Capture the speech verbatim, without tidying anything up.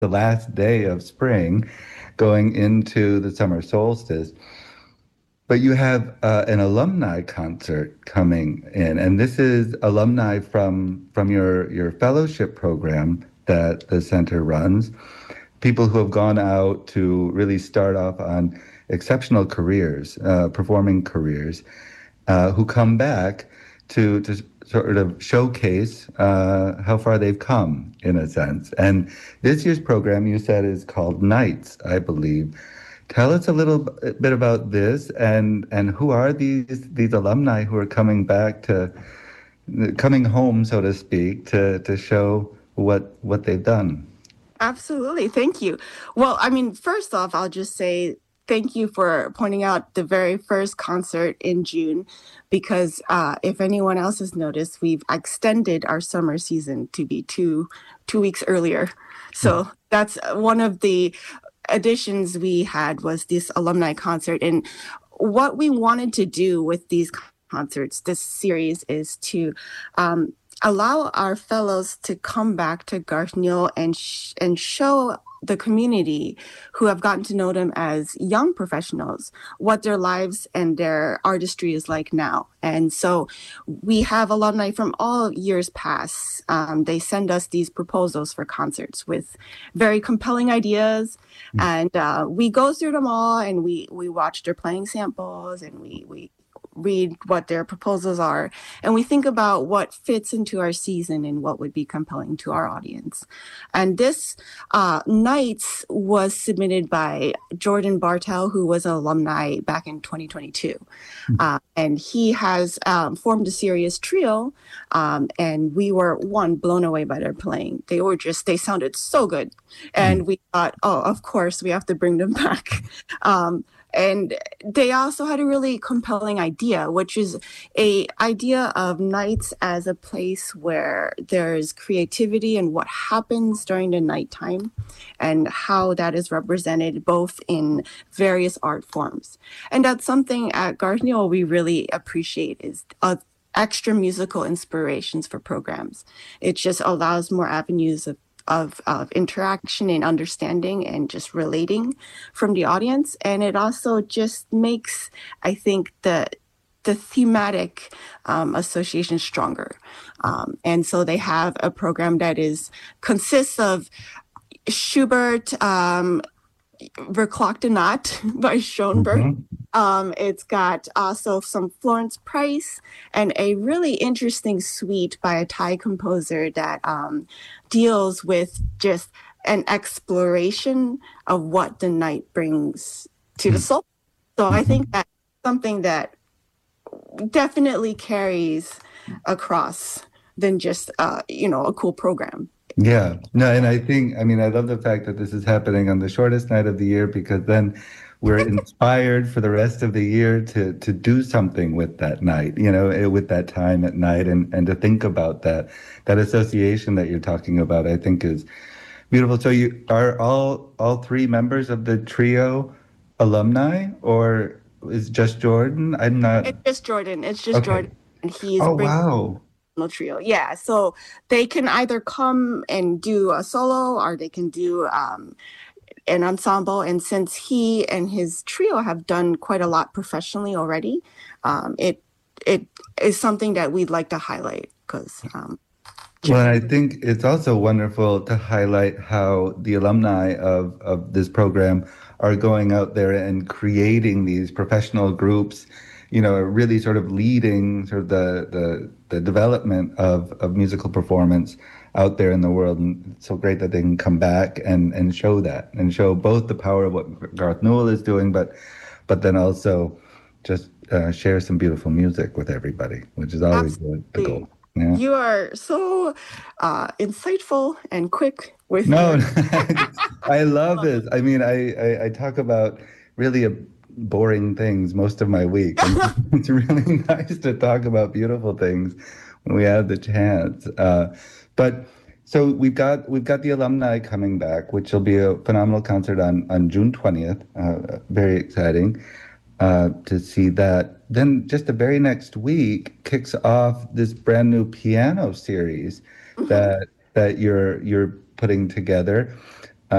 the last day of spring, going into the summer solstice. But you have uh, an alumni concert coming in, and this is alumni from from your your fellowship program that the center runs. People who have gone out to really start off on exceptional careers, uh, performing careers, uh, who come back to to sort of showcase uh, how far they've come, in a sense. And this year's program, you said, is called Nights, I believe. Tell us a little bit about this, and and who are these these alumni who are coming back to coming home, so to speak, to to show what what they've done. Absolutely. Thank you. Well, I mean, first off, I'll just say thank you for pointing out the very first concert in June, because uh, if anyone else has noticed, we've extended our summer season to be two two weeks earlier. So that's one of the additions we had, was this alumni concert. And what we wanted to do with these concerts, this series, is to um, allow our fellows to come back to Garth Newell and sh- and show the community who have gotten to know them as young professionals what their lives and their artistry is like now. And so we have alumni from all years past. Um, they send us these proposals for concerts with very compelling ideas, and uh, we go through them all, and we we watch their playing samples, and we we read what their proposals are, and we think about what fits into our season and what would be compelling to our audience. And this uh, Nights was submitted by Jordan Bartel, who was an alumni back in twenty twenty-two. Uh, and he has um, formed a serious trio, um, and we were, one, blown away by their playing. They were just, they sounded so good. And we thought, oh, of course, we have to bring them back. Um, And they also had a really compelling idea, which is a idea of Nights as a place where there's creativity and what happens during the nighttime, and how that is represented both in various art forms. And that's something at Garth Newell we really appreciate, is uh, extra musical inspirations for programs. It just allows more avenues of of, of interaction and understanding and just relating from the audience. And it also just makes, I think, the the thematic um, association stronger. Um, and so they have a program that is consists of Schubert, um, Verklagte Nacht by Schoenberg. Mhm. Um, it's got also some Florence Price and a really interesting suite by a Thai composer that um, deals with just an exploration of what the night brings to the soul. So I Mhm. think that's something that definitely carries across than just, uh, you know, a cool program. Yeah, no, and I think, I mean, I love the fact that this is happening on the shortest night of the year, because then we're inspired for the rest of the year to to do something with that night, you know, eh, with that time at night, and and to think about that that association that you're talking about, I think is beautiful. So you are all all three members of the trio alumni, or is just Jordan? I'm not. It's just Jordan. It's just Okay. Jordan. And he's Oh, bringing wow. a trio. Yeah. So they can either come and do a solo, or they can do um, an ensemble. And since he and his trio have done quite a lot professionally already, um, it it is something that we'd like to highlight, because um, Well, just I think it's also wonderful to highlight how the alumni of, of this program are going out there and creating these professional groups, you know, really sort of leading sort of the the, the development of, of musical performance out there in the world. And it's so great that they can come back and, and show that, and show both the power of what Garth Newell is doing, but but then also just uh, share some beautiful music with everybody, which is always the, the absolutely. goal. Yeah. You are so uh, insightful and quick with No, your. I love this. I mean, I, I, I talk about really a boring things most of my week, and it's really nice to talk about beautiful things when we have the chance. Uh, but so we've got we've got the alumni coming back, which will be a phenomenal concert on on June twentieth. Uh, very exciting uh, to see that. Then just the very next week kicks off this brand new piano series Mhm. that that you're you're putting together.